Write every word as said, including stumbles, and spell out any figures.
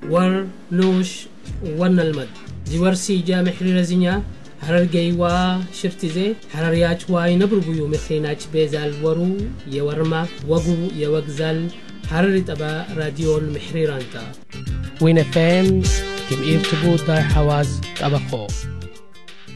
ور نوش ورنا المد جورسي جا محري رزينيا حرر جيوا شرتزي حرر ياج واي نبربو يو مخيناج بيزال ورو يورما وغو يوغزال حرر تبا راديو المحري رانتا وين فهم كم إيرتبو داي حواز تبخو